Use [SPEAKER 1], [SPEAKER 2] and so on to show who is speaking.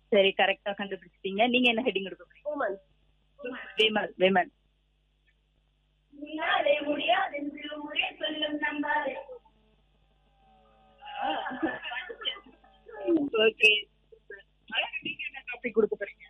[SPEAKER 1] சரி, கரெக்டா கண்டுபிடிச்சிட்டீங்க. நீங்க என்ன ஹெட்டிங் கொடுக்க போறீங்க?
[SPEAKER 2] உமன்.
[SPEAKER 1] விமன். விமன். ஓகே.